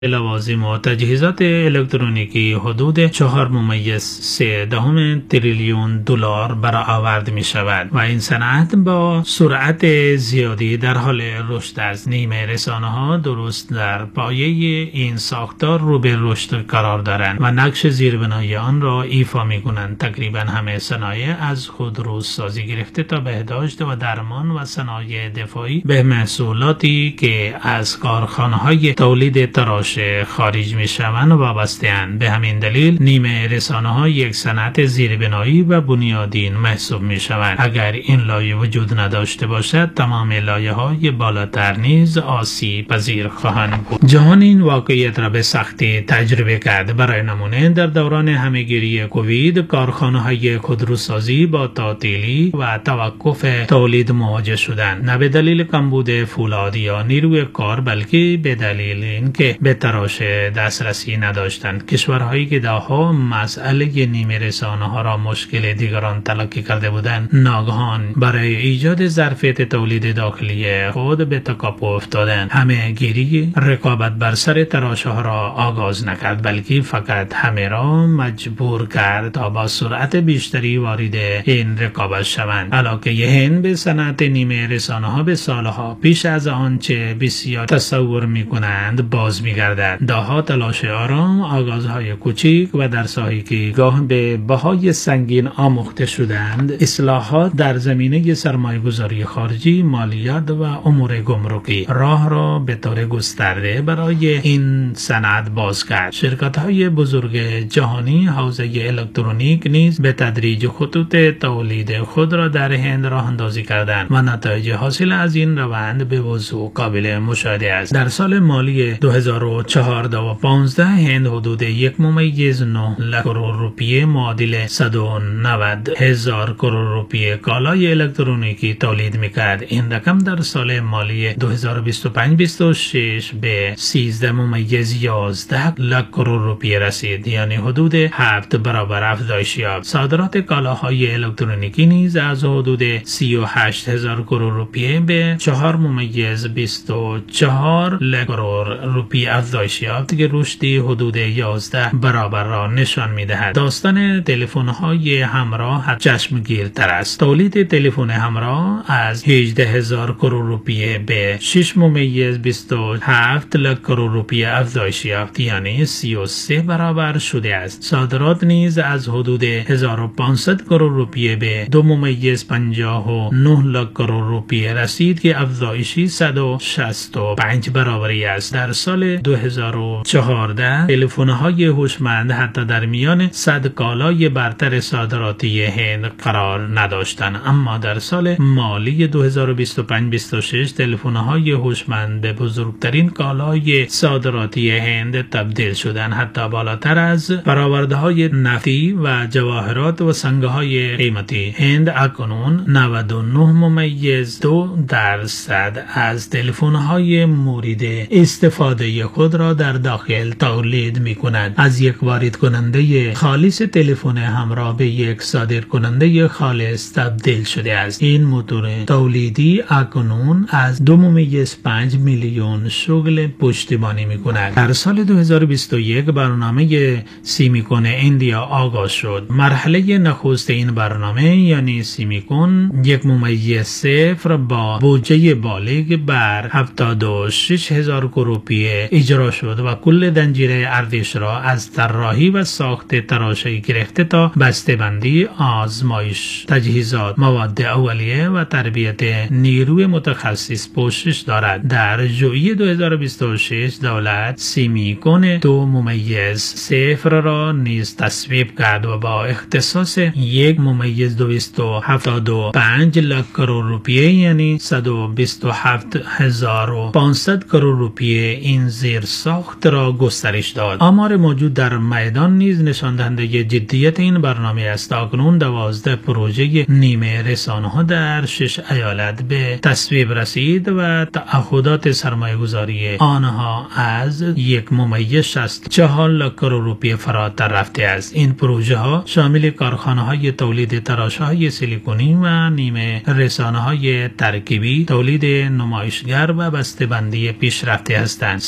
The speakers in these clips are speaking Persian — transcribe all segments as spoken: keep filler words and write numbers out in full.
لوازم و تجهیزات الکترونیکی حدود چهار ممیز سه دهم تریلیون دلار برآورد می شود و این صنعت با سرعت زیادی در حال رشد است. نیمه رسانه ها درست در پایه این ساختار رو به رشد قرار دارند و نقش زیربنای آن را ایفا می کنند. تقریبا همه صنایع از خودروسازی گرفته تا بهداشت و درمان و صنایع دفاعی به محصولاتی که از کارخانه های تولید تراش خارج می شوند و وابسته‌اند. به همین دلیل نیمه رسانه ها یک صنعت زیربنایی و بنیادین محسوب می شوند. اگر این لایه وجود نداشته باشد تمام لایه های بالاتر نیز آسیب پذیر خواهند بود. جهان این واقعیت را به سختی تجربه کرد. برای نمونه در دوران همهگیری کووید کارخانه های خودروسازی با تعطیلی و توقف تولید مواجه شدند، نه به دلیل کمبود فولاد یا نیروی کار بلکه به دلیل اینکه به تراش دسترسی نداشتند. کشورهایی که دهها مسئله نیمه رسانه ها را مشکل دیگران تلقی کرده بودند ناگهان برای ایجاد ظرفیت تولید داخلی خود به تکاپو افتادند. همه گیری رقابت بر سر تراشه ها را آغاز نکرد بلکه فقط همه را مجبور کرد تا با سرعت بیشتری وارد این رقابت شوند. علاقه هند به صنعت نیمه رسانه ها به سالها پیش از آنچه بسیار تصور می کنند باز می گردد. دهها تلاش آرام، آغازهای کوچک و در ساحه‌ای که گاه به بهای سنگین آموخته شدند، اصلاحات در زمینه سرمایه‌گذاری خارجی، مالیات و امور گمرکی راه را به طور گسترده برای این صنعت باز کرد. شرکت‌های بزرگ جهانی حوزه الکترونیک نیز به تدریج خطوط تولید خود را در هند راه اندازی کردند و نتایج حاصل از این روند به وضوح قابل مشاهده است. در سال مالی دو هزار و چهارده و پانزده هند حدود یک ممیز نه لاک کرور روپیه معادل صد و نود هزار کرور روپیه کالای الکترونیکی تولید میکرد. این رقم در سال مالی دو هزار و بیست و پنج بیست و شش به سیزده ممیز یازده لاک کرور روپیه رسید، یعنی حدود هفت برابر افزایش یافت. صادرات کالاهای الکترونیکی نیز از حدود سی و هشت هزار کرور روپیه به چهار ممیز بیست و چهار لاک کرور روپیه افزایش یافت که رشدی حدود یازده برابر را نشان می‌دهد. داستان تلفن‌های همراه چشمگیرتر است. تولید تلفن همراه از هجده هزار کرور روپیه به شش ممیز بیست و هفت لاک کرور روپیه افزایش یافت، یعنی سی و سه برابر شده است. صادرات نیز از حدود هزار و پانصد کرور روپیه به دو ممیز پنجاه و نه لاک کرور روپیه رسید که افزایشی صد و شصت و پنج برابری است. در سال دو هزار و چهارده تلفن‌های هوشمند حتی در میان صد کالای برتر صادراتی هند قرار نداشتند، اما در سال مالی دو هزار و بیست و پنج بیست و شش تلفن‌های هوشمند به بزرگترین کالای صادراتی هند تبدیل شدند، حتی بالاتر از فرآورده‌های نفتی و جواهرات و سنگ‌های قیمتی. هند اکنون نود و نه ممیز دو درصد از تلفن‌های مورد استفاده خود را در داخل تولید می کند. از یک وارد کننده خالص تلفن همراه به یک صادر کننده خالص تبدیل شده است. این موتور تولیدی اکنون از دو ممیز پنج میلیون شغل پشتیبانی می کند. در سال دو هزار و بیست و یک برنامه سیمیکون ایندیا آغاز شد. مرحله نخست این برنامه یعنی سیمیکون یک ممیز صفر با بودجه بالغ بر هفتاد و شش هزار کرور روپیه اجرا شد و کل دنجیره ارزش را از طراحی و ساخت تراشه‌ای گرفته تا بسته‌بندی، آزمایش، تجهیزات، مواد اولیه و تربیت نیروی متخصص پوشش دارد. در ژوئیه دو هزار و بیست و شش دولت سیمیکون دو ممیز صفر را نیز تصویب کرد و با اختصاص یک ممیز دویست و هفتاد و پنج لاک کرور روپیه یعنی صد و بیست و هفت هزار و پانصد کرور روپیه این زیر ساخت را گسترش داد. آمار موجود در میدان نیز نشان دهنده جدیت این برنامه است. اکنون دوازده پروژه نیمه رسانه ها در شش ایالت به تصویب رسید و تعهدات سرمایه گذاری آنها از یک ممیز شصت و چهار لاک کرور روپیه فراتر رفته است. این پروژه ها شامل کارخانه های تولید تراشه های سیلیکونی و نیمه رسانه های ترکیبی، تولید نمایشگر و بسته‌بندی پیشرفته هستند. سه تا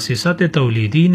تأسیسات تولیدی